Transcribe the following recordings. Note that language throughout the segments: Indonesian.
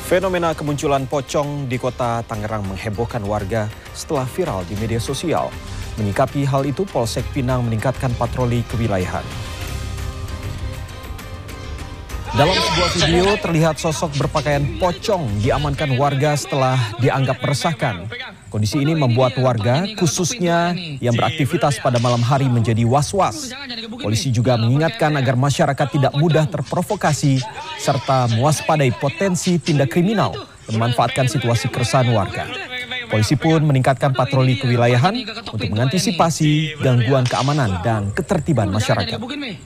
Fenomena kemunculan pocong di kota Tangerang menghebohkan warga setelah viral di media sosial. Menyikapi hal itu, Polsek Pinang meningkatkan patroli kewilayahan. Dalam sebuah video terlihat sosok berpakaian pocong diamankan warga setelah dianggap meresahkan. Kondisi ini membuat warga, khususnya yang beraktivitas pada malam hari, menjadi was-was. Polisi juga mengingatkan agar masyarakat tidak mudah terprovokasi serta mewaspadai potensi tindak kriminal dan memanfaatkan situasi keresahan warga. Polisi pun meningkatkan patroli kewilayahan untuk mengantisipasi gangguan keamanan dan ketertiban masyarakat.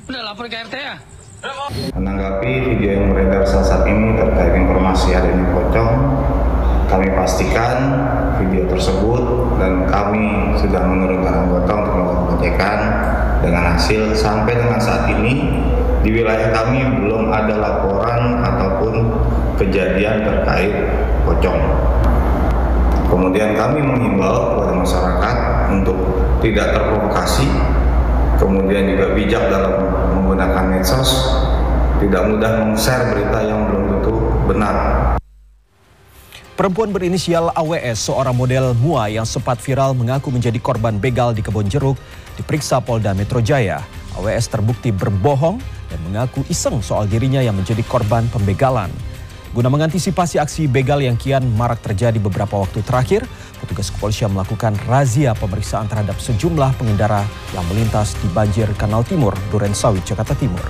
Menanggapi video yang beredar saat ini terkait informasi adanya pocong, kami pastikan video tersebut dan kami sudah menurunkan anggota untuk melakukan pengecekan. Dengan hasil sampai dengan saat ini di wilayah kami belum ada laporan ataupun kejadian terkait pocong. Kemudian kami menghimbau kepada masyarakat untuk tidak terprovokasi, kemudian juga bijak dalam menggunakan medsos, tidak mudah meng-share berita yang belum tentu benar. Perempuan berinisial AWS, seorang model MUA yang sempat viral mengaku menjadi korban begal di Kebonjeruk, diperiksa Polda Metro Jaya. AWS terbukti berbohong dan mengaku iseng soal dirinya yang menjadi korban pembegalan. Guna mengantisipasi aksi begal yang kian marak terjadi beberapa waktu terakhir, petugas kepolisian melakukan razia pemeriksaan terhadap sejumlah pengendara yang melintas di banjir Kanal Timur, Durensawit, Jakarta Timur.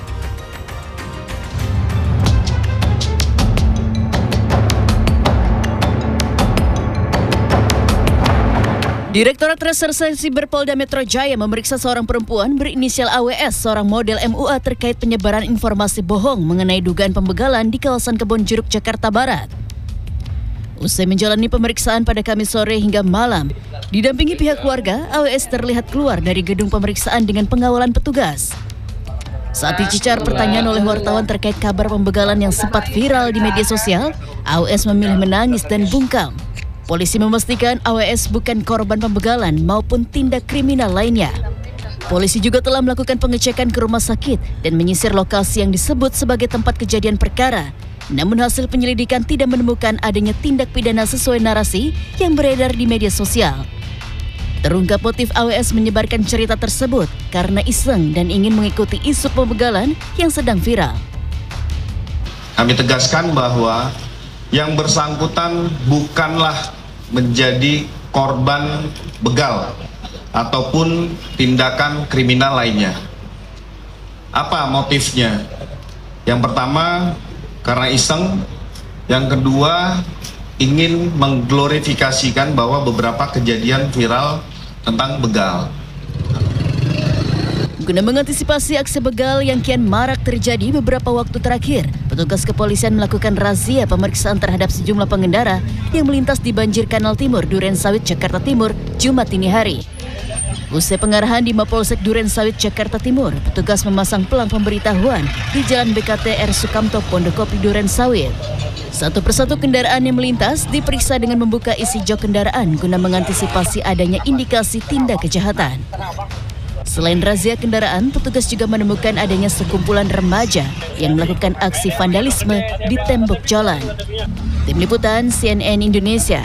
Direktorat Reserse Siber Polda Metro Jaya memeriksa seorang perempuan berinisial AWS, seorang model MUA, terkait penyebaran informasi bohong mengenai dugaan pembegalan di kawasan Kebonjeruk, Jakarta Barat. Usai menjalani pemeriksaan pada Kamis sore hingga malam, didampingi pihak keluarga, AWS terlihat keluar dari gedung pemeriksaan dengan pengawalan petugas. Saat dicecar pertanyaan oleh wartawan terkait kabar pembegalan yang sempat viral di media sosial, AWS memilih menangis dan bungkam. Polisi memastikan AWS bukan korban pembegalan maupun tindak kriminal lainnya. Polisi juga telah melakukan pengecekan ke rumah sakit dan menyisir lokasi yang disebut sebagai tempat kejadian perkara. Namun hasil penyelidikan tidak menemukan adanya tindak pidana sesuai narasi yang beredar di media sosial. Terungkap motif AWS menyebarkan cerita tersebut karena iseng dan ingin mengikuti isu pembegalan yang sedang viral. Kami tegaskan bahwa yang bersangkutan bukanlah menjadi korban begal ataupun tindakan kriminal lainnya. Apa motifnya? Yang pertama, karena iseng. Yang kedua, ingin mengglorifikasikan bahwa beberapa kejadian viral tentang begal. Guna mengantisipasi aksi begal yang kian marak terjadi beberapa waktu terakhir, petugas kepolisian melakukan razia pemeriksaan terhadap sejumlah pengendara yang melintas di banjir Kanal Timur, Durensawit, Jakarta Timur, Jumat dini hari. Usai pengarahan di Mapolsek Durensawit, Jakarta Timur, petugas memasang pelang pemberitahuan di Jalan BKT R. Sukamto, Pondokopi, Durensawit. Satu persatu kendaraan yang melintas diperiksa dengan membuka isi jok kendaraan guna mengantisipasi adanya indikasi tindak kejahatan. Selain razia kendaraan, petugas juga menemukan adanya sekumpulan remaja yang melakukan aksi vandalisme di tembok jalan. Tim Liputan CNN Indonesia.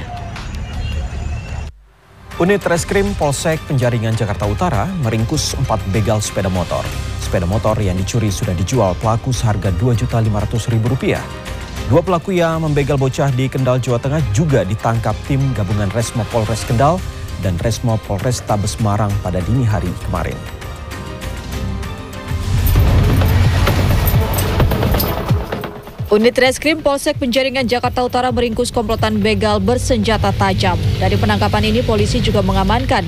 Unit Reskrim Polsek Penjaringan Jakarta Utara meringkus 4 begal sepeda motor. Sepeda motor yang dicuri sudah dijual pelaku seharga Rp2.500.000. 2 pelaku yang membegal bocah di Kendal, Jawa Tengah juga ditangkap tim gabungan Resmo Polres Kendal dan Resmo Polrestabes Semarang pada dini hari kemarin. Unit Reskrim Polsek Penjaringan Jakarta Utara meringkus komplotan begal bersenjata tajam. Dari penangkapan ini, polisi juga mengamankan